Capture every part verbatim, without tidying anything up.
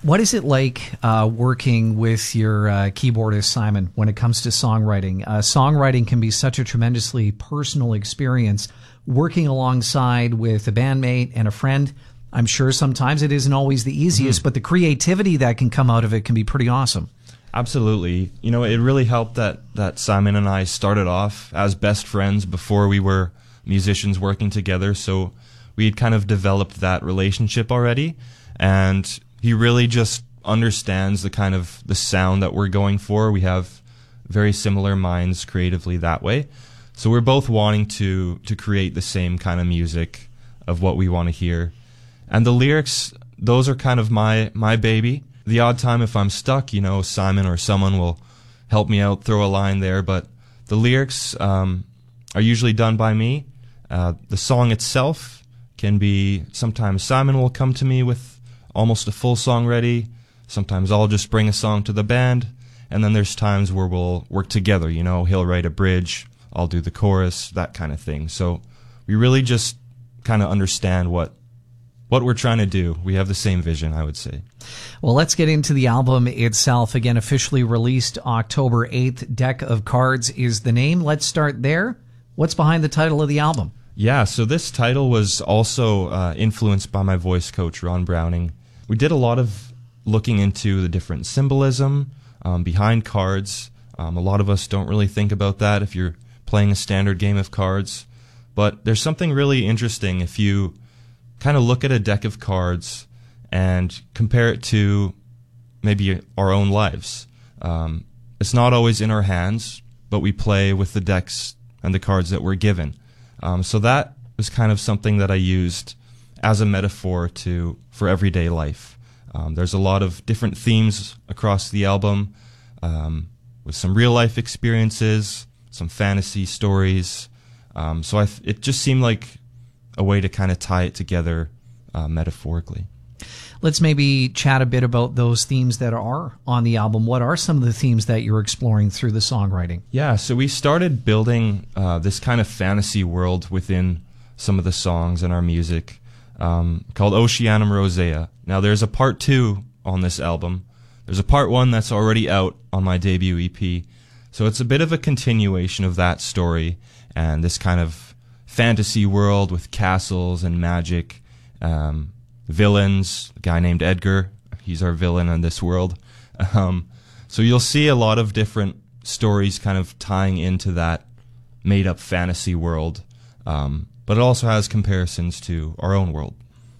What is it like uh, working with your uh, keyboardist, Simon, when it comes to songwriting? Uh, songwriting can be such a tremendously personal experience. Working alongside with a bandmate and a friend, I'm sure sometimes it isn't always the easiest, mm-hmm. but the creativity that can come out of it can be pretty awesome. Absolutely. You know, it really helped that, that Simon and I started off as best friends before we were musicians working together, so we had kind of developed that relationship already, and he really just understands the kind of the sound that we're going for. We have very similar minds creatively that way. So we're both wanting to to create the same kind of music of what we want to hear. And the lyrics, those are kind of my my baby. The odd time if I'm stuck, you know, Simon or someone will help me out, throw a line there, but the lyrics um, are usually done by me. Uh, the song itself can be, sometimes Simon will come to me with almost a full song ready. Sometimes I'll just bring a song to the band, and then there's times where we'll work together. You know, he'll write a bridge, I'll do the chorus, that kind of thing. So we really just kind of understand what what we're trying to do. We have the same vision, I would say. Well, let's get into the album itself. Again, officially released October eighth. Deck of Cards is the name. Let's start there. What's behind the title of the album? Yeah, so this title was also uh, influenced by my voice coach, Ron Browning. We did a lot of looking into the different symbolism um, behind cards. Um, a lot of us don't really think about that if you're playing a standard game of cards. But there's something really interesting if you kind of look at a deck of cards and compare it to maybe our own lives. Um, it's not always in our hands, but we play with the decks and the cards that we're given. Um, so that was kind of something that I used as a metaphor to for everyday life. Um, there's a lot of different themes across the album, um, with some real life experiences, some fantasy stories. Um, so I th- it just seemed like a way to kind of tie it together uh, metaphorically. Let's maybe chat a bit about those themes that are on the album. What are some of the themes that you're exploring through the songwriting? Yeah, so we started building uh, this kind of fantasy world within some of the songs in our music, um, called Oceanum Rosea. Now, there's a part two on this album. There's a part one that's already out on my debut E P. So it's a bit of a continuation of that story and this kind of fantasy world with castles and magic, um, villains, a guy named Edgar. He's our villain in this world. Um, so you'll see a lot of different stories kind of tying into that made-up fantasy world. Um, but it also has comparisons to our own world.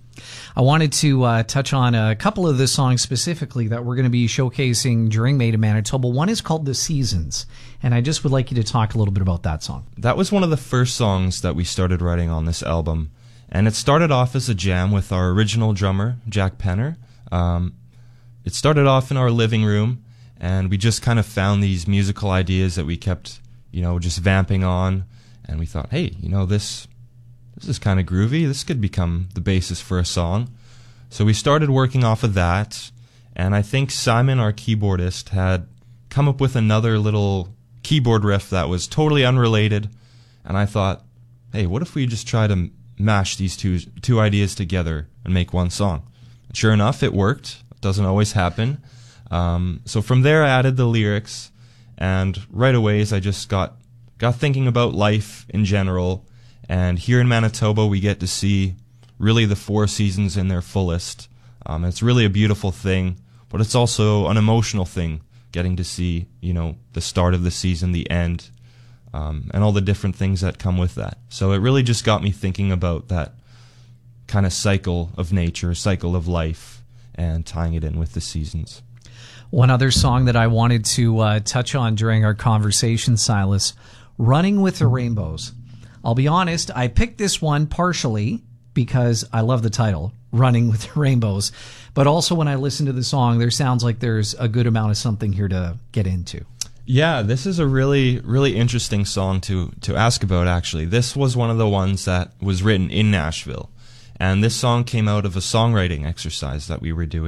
I wanted to uh, touch on a couple of the songs specifically that we're going to be showcasing during Made in Manitoba. One is called The Seasons, and I just would like you to talk a little bit about that song. That was one of the first songs that we started writing on this album, and it started off as a jam with our original drummer, Jack Penner. Um, it started off in our living room, and we just kind of found these musical ideas that we kept, you know, just vamping on, and we thought, hey, you know, this... This is kind of groovy. This could become the basis for a song. So we started working off of that, and I think Simon, our keyboardist, had come up with another little keyboard riff that was totally unrelated, and I thought, hey, what if we just try to mash these two two ideas together and make one song? And sure enough, it worked. It doesn't always happen. Um, so from there, I added the lyrics, and right away, I just got got thinking about life in general. And here in Manitoba, we get to see really the four seasons in their fullest. Um, it's really a beautiful thing, but it's also an emotional thing, getting to see, you know, the start of the season, the end, um, and all the different things that come with that. So it really just got me thinking about that kind of cycle of nature, cycle of life, and tying it in with the seasons. One other song that I wanted to uh, touch on during our conversation, Silas, Running with the Rainbows. I'll be honest, I picked this one partially because I love the title, Running with the Rainbows, but also when I listen to the song, there sounds like there's a good amount of something here to get into. Yeah, this is a really, really interesting song to, to ask about, actually. This was one of the ones that was written in Nashville, and this song came out of a songwriting exercise that we were doing.